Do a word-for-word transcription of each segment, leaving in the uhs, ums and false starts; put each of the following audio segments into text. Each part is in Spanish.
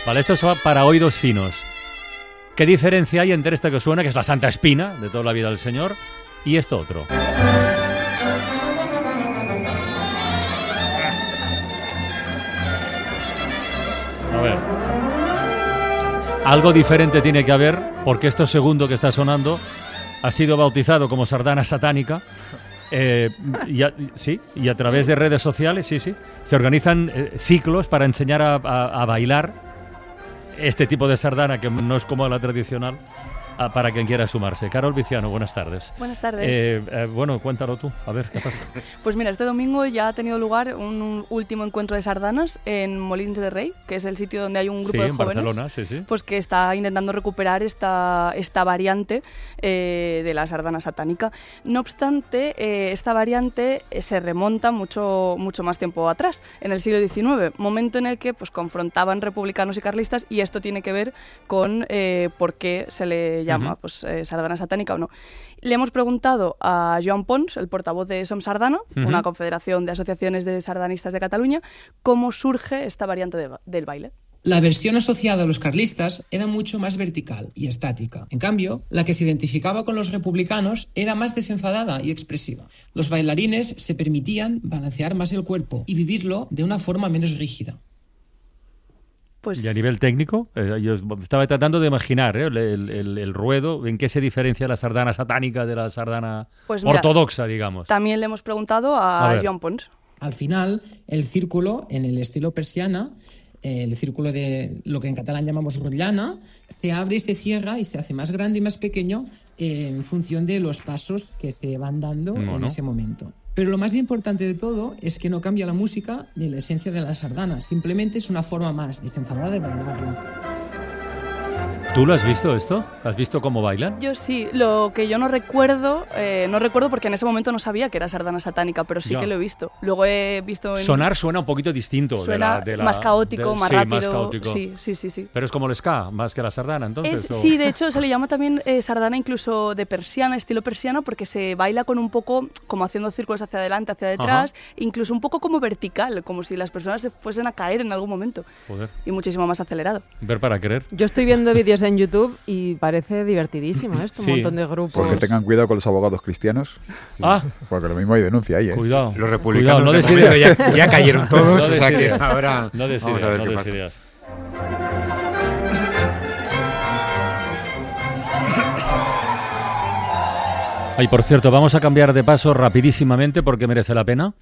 Vale, esto es para oídos finos. ¿Qué diferencia hay entre esta que suena, que es la Santa Espina de toda la vida del Señor, y esto otro? A ver. Algo diferente tiene que haber, porque esto segundo que está sonando ha sido bautizado como sardana satánica. Eh, y a, sí, y a través de redes sociales, sí, sí, se organizan eh, ciclos para enseñar a, a, a bailar este tipo de sardana, que no es como la tradicional, a, para quien quiera sumarse. Carol Viciano, buenas tardes. Buenas tardes. Eh, eh, bueno, cuéntalo tú, a ver, ¿qué pasa? Pues mira, este domingo ya ha tenido lugar un, un último encuentro de sardanas en Molins de Rei, que es el sitio donde hay un grupo sí, de en jóvenes Barcelona, sí, sí. Pues que está intentando recuperar esta, esta variante eh, de la sardana satánica. No obstante, eh, esta variante eh, se remonta mucho, mucho más tiempo atrás, en el siglo diecinueve, momento en el que pues, confrontaban republicanos y carlistas, y esto tiene que ver con eh, por qué se le llama uh-huh. pues, eh, sardana satánica o no. Le hemos preguntado a Joan Pons, el portavoz de Som Sardana, uh-huh. una confederación de asociaciones de sardanistas de Cataluña, cómo surge esta variante de, del baile. La versión asociada a los carlistas era mucho más vertical y estática. En cambio, la que se identificaba con los republicanos era más desenfadada y expresiva. Los bailarines se permitían balancear más el cuerpo y vivirlo de una forma menos rígida. Pues... Y a nivel técnico, eh, yo estaba tratando de imaginar eh, el, el, el ruedo, en qué se diferencia la sardana satánica de la sardana pues mira, ortodoxa, digamos. También le hemos preguntado a, a Joan Pons. Al final, el círculo, en el estilo persiana, eh, el círculo de lo que en catalán llamamos rotllana, se abre y se cierra y se hace más grande y más pequeño eh, en función de los pasos que se van dando no, en ¿no? ese momento. Pero lo más importante de todo es que no cambia la música ni la esencia de la sardana, simplemente es una forma más desenfadada de bailarla. ¿Tú lo has visto esto? ¿Has visto cómo bailan? Yo sí, lo que yo no recuerdo, eh, no recuerdo porque en ese momento no sabía que era sardana satánica, pero sí ya. que lo he visto. Luego he visto... En... Sonar suena un poquito distinto. Suena de la, de la, más caótico, de, más sí, rápido. Más caótico. Sí, sí, sí, sí. Pero es como el ska, más que la sardana, entonces. Es, ¿o? Sí, de hecho se le llama también eh, sardana incluso de persiana, estilo persiano, porque se baila con un poco, como haciendo círculos hacia adelante, hacia detrás, Ajá. incluso un poco como vertical, como si las personas se fuesen a caer en algún momento. Joder. Y muchísimo más acelerado. Ver para querer. Yo estoy viendo vídeos en YouTube y Y parece divertidísimo esto, un sí. montón de grupos. Porque tengan cuidado con los abogados cristianos. Sí. Ah. Porque lo mismo hay denuncia ahí, ¿eh? Cuidado. Los republicanos Cuidado, no de momento ya, ya cayeron todos. No o sea que ahora no des vamos ideas, a ver no qué des pasa. Ideas. Ay, por cierto, vamos a cambiar de paso rapidísimamente porque merece la pena.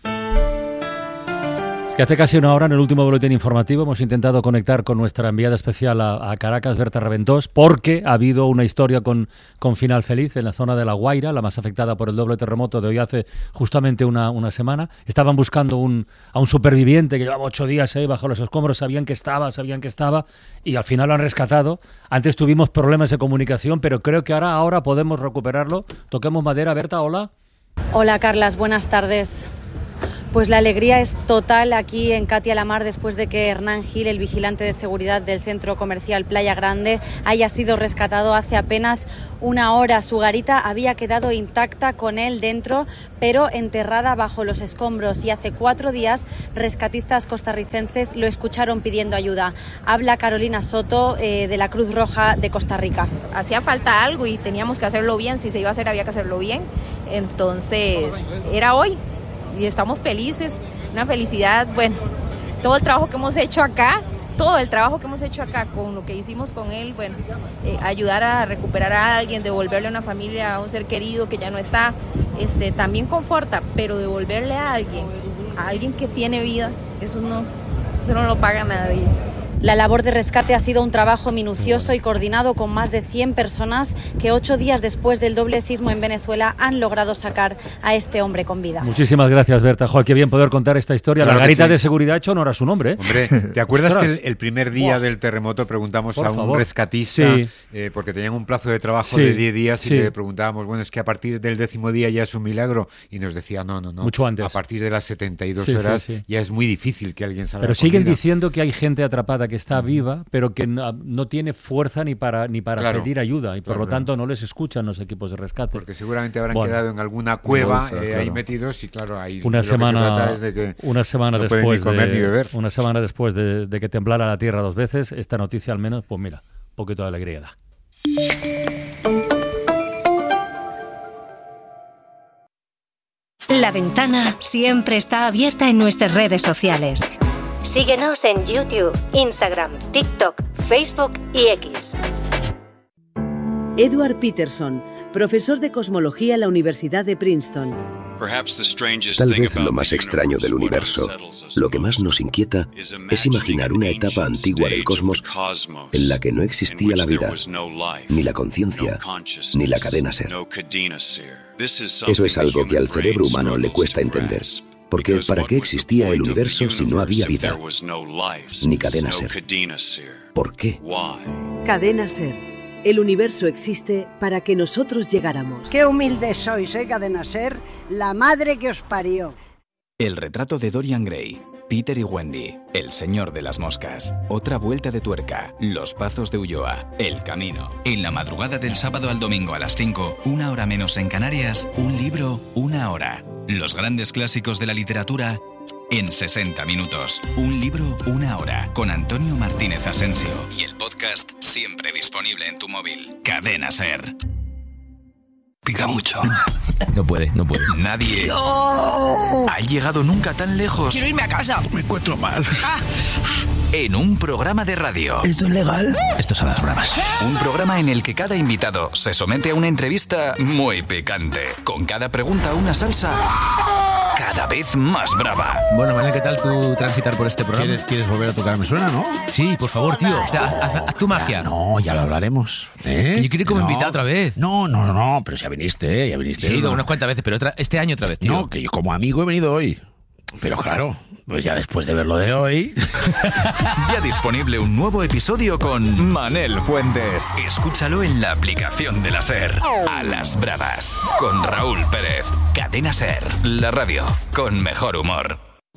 Es que hace casi una hora, en el último boletín informativo, hemos intentado conectar con nuestra enviada especial a, a Caracas, Berta Reventós, porque ha habido una historia con, con final feliz en la zona de La Guaira, la más afectada por el doble terremoto de hoy hace justamente una, una semana. Estaban buscando un, a un superviviente que llevaba ocho días ahí bajo los escombros, sabían que estaba, sabían que estaba, y al final lo han rescatado. Antes tuvimos problemas de comunicación, pero creo que ahora, ahora podemos recuperarlo. Toquemos madera. Berta, hola. Hola, Carlas, buenas tardes. Pues la alegría es total aquí en Catia-la-Mar después de que Hernán Gil, el vigilante de seguridad del centro comercial Playa Grande, haya sido rescatado hace apenas una hora. Su garita había quedado intacta con él dentro, pero enterrada bajo los escombros, y hace cuatro días rescatistas costarricenses lo escucharon pidiendo ayuda. Habla Carolina Soto eh, de la Cruz Roja de Costa Rica. Hacía falta algo y teníamos que hacerlo bien. Si se iba a hacer había que hacerlo bien, entonces era hoy. Y estamos felices, una felicidad, bueno, todo el trabajo que hemos hecho acá, todo el trabajo que hemos hecho acá con lo que hicimos con él, bueno, eh, ayudar a recuperar a alguien, devolverle a una familia, a un ser querido que ya no está, este, también conforta, pero devolverle a alguien, a alguien que tiene vida, eso no, eso no lo paga nadie. La labor de rescate ha sido un trabajo minucioso y coordinado con más de cien personas que ocho días después del doble sismo en Venezuela han logrado sacar a este hombre con vida. Muchísimas gracias, Berta. Joder, qué bien poder contar esta historia. Claro, la garita sí. de seguridad ha hecho honor a su nombre, ¿eh? Hombre, ¿te acuerdas que el, el primer día wow. del terremoto preguntamos Por a un favor. rescatista, sí. eh, porque tenían un plazo de trabajo sí. de diez días y sí. le preguntábamos, bueno, es que a partir del décimo día ya es un milagro, y nos decía, no, no, no. Mucho antes. A partir de las setenta y dos sí, horas sí, sí. ya es muy difícil que alguien salga. Pero siguen diciendo que hay gente atrapada que está viva, pero que no, no tiene fuerza ni para ni para claro, pedir ayuda y por claro, lo tanto claro. no les escuchan los equipos de rescate. Porque seguramente habrán bueno, quedado en alguna cueva eh, claro. ahí metidos y claro, ahí una semana, de que una semana no después ni comer de, ni beber. Una semana después de, de que temblara la tierra dos veces, esta noticia al menos, pues mira, un poquito de alegría da. La Ventana siempre está abierta en nuestras redes sociales. Síguenos en YouTube, Instagram, TikTok, Facebook y X. Edward Peterson, profesor de cosmología en la Universidad de Princeton. Tal vez lo más extraño del universo, lo que más nos inquieta, es imaginar una etapa antigua del cosmos en la que no existía la vida, ni la conciencia, ni la cadena ser. Eso es algo que al cerebro humano le cuesta entender, porque ¿para qué existía el universo si no había vida, ni cadena ser? ¿Por qué? Cadena ser. El universo existe para que nosotros llegáramos. Qué humildes sois, ¿eh, Cadena Ser? La madre que os parió. El retrato de Dorian Gray, Peter y Wendy, El señor de las moscas, Otra vuelta de tuerca, Los pazos de Ulloa, El camino. En la madrugada del sábado al domingo a las cinco, una hora menos en Canarias, un libro, una hora. Los grandes clásicos de la literatura en sesenta minutos. Un libro, una hora. Con Antonio Martínez Asensio. Y el podcast siempre disponible en tu móvil. Cadena Ser. Pica mucho. No puede, no puede. Nadie no. ha llegado nunca tan lejos. Quiero irme a casa. Me encuentro mal. Ah, ah. En un programa de radio. ¿Esto es legal? Esto son las bromas. Un programa en el que cada invitado se somete a una entrevista muy picante. Con cada pregunta una salsa cada vez más brava. Bueno, Manel, ¿qué tal tú transitar por este programa? ¿Quieres, ¿Quieres volver a tocar? Me suena, ¿no? Sí, por favor, tío. O sea, haz, haz, haz tu magia. No, ya lo hablaremos. ¿Eh? Que yo quiero ir como no. invitado otra vez. No, no, no, pero ya viniste, ya viniste. Sí, ¿no? unas cuantas veces, pero otra, este año otra vez, tío. No, que yo como amigo he venido hoy. Pero claro, pues ya después de ver lo de hoy... Ya disponible un nuevo episodio con Manel Fuentes. Escúchalo en la aplicación de la SER. A las bravas, con Raúl Pérez. Cadena SER, la radio con mejor humor.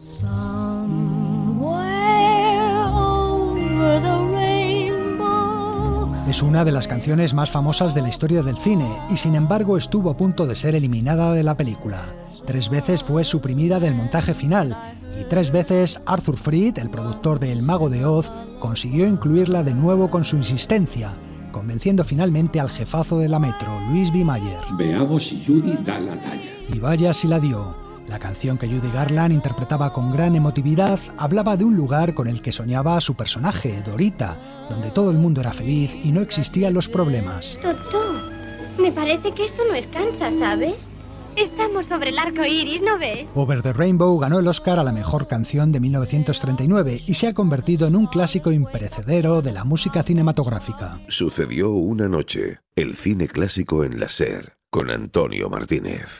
Es una de las canciones más famosas de la historia del cine y sin embargo estuvo a punto de ser eliminada de la película. Tres veces fue suprimida del montaje final y tres veces Arthur Freed, el productor de El Mago de Oz, consiguió incluirla de nuevo con su insistencia, convenciendo finalmente al jefazo de la Metro, Louis B. Mayer. Veamos si Judy da la talla. Y vaya si la dio. La canción que Judy Garland interpretaba con gran emotividad hablaba de un lugar con el que soñaba su personaje, Dorita, donde todo el mundo era feliz y no existían los problemas. Doctor, me parece que esto no es Kansas, ¿sabes? Estamos sobre el arco iris, ¿no ves? Over the Rainbow ganó el Oscar a la mejor canción de mil novecientos treinta y nueve y se ha convertido en un clásico imperecedero de la música cinematográfica. Sucedió una noche, el cine clásico en la SER, con Antonio Martínez.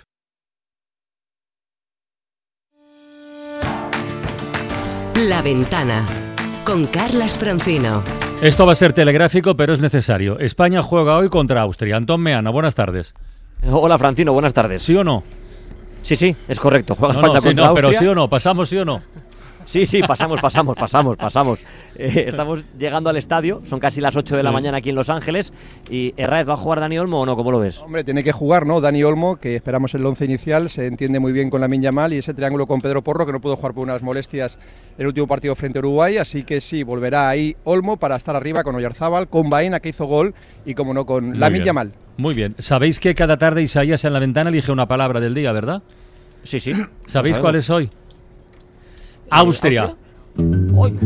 La Ventana, con Carlas Francino. Esto va a ser telegráfico, pero es necesario. España juega hoy contra Austria. Antón Meana, buenas tardes. Hola Francino, buenas tardes. ¿Sí o no? Sí, sí, es correcto. Juega no, España no, sí, contra no, Austria. Pero sí o no, pasamos sí o no. Sí, sí, pasamos, pasamos, pasamos, pasamos. Eh, estamos llegando al estadio, son casi las ocho de la sí. mañana aquí en Los Ángeles. Y Herráez, ¿va a jugar Dani Olmo o no? ¿Cómo lo ves? Hombre, tiene que jugar, ¿no? Dani Olmo, que esperamos el once inicial, se entiende muy bien con Lamine Yamal y ese triángulo con Pedro Porro, que no pudo jugar por unas molestias el último partido frente a Uruguay, así que sí, volverá ahí Olmo para estar arriba con Oyarzábal, con Baena, que hizo gol, y como no, con Lamine Yamal. Muy bien. Sabéis que cada tarde Isaías en La Ventana elige una palabra del día, ¿verdad? Sí, sí. ¿Sabéis cuál es hoy? Austria. ¿Austria? Hoy.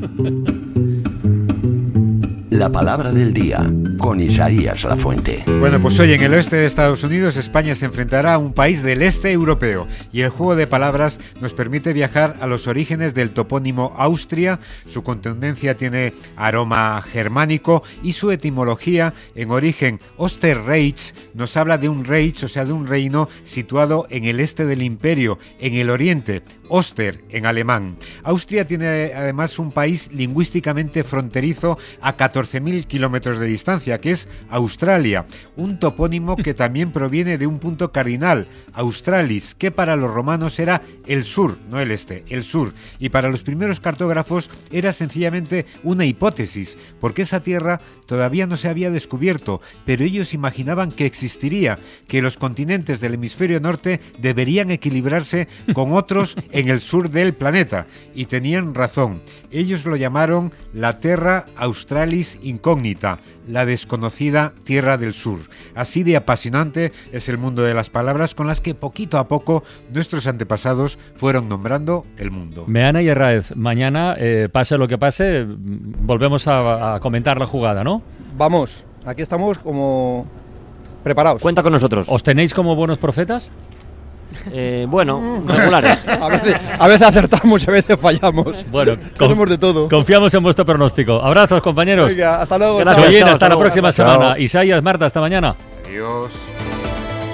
La palabra del día, con Isaías Lafuente. Bueno, pues hoy en el oeste de Estados Unidos, España se enfrentará a un país del este europeo y el juego de palabras nos permite viajar a los orígenes del topónimo Austria. Su contundencia tiene aroma germánico y su etimología, en origen Osterreich, nos habla de un Reich, o sea, de un reino situado en el este del imperio, en el oriente, Oster en alemán. Austria tiene además un país lingüísticamente fronterizo a catorce mil kilómetros de distancia, desconocida, que es Australia, un topónimo que también proviene de un punto cardinal, Australis, que para los romanos era el sur, no el este, el sur, y para los primeros cartógrafos era sencillamente una hipótesis, porque esa tierra todavía no se había descubierto, pero ellos imaginaban que existiría, que los continentes del hemisferio norte deberían equilibrarse con otros en el sur del planeta, y tenían razón. Ellos lo llamaron la Terra Australis Incógnita, la desconocida Tierra del Sur. Así de apasionante es el mundo de las palabras con las que poquito a poco nuestros antepasados fueron nombrando el mundo. Meana y Herráez, mañana, eh, pase lo que pase, volvemos a, a comentar la jugada, ¿no? Vamos, aquí estamos como preparados. Cuenta con nosotros. ¿Os tenéis como buenos profetas? Eh, bueno, regulares. A veces, a veces acertamos y a veces fallamos. Bueno, tenemos de todo. Confiamos en vuestro pronóstico. Abrazos, compañeros. Venga, hasta luego. Gracias. Hasta, hasta la próxima chao. semana. Isaías, Marta, hasta mañana. Adiós.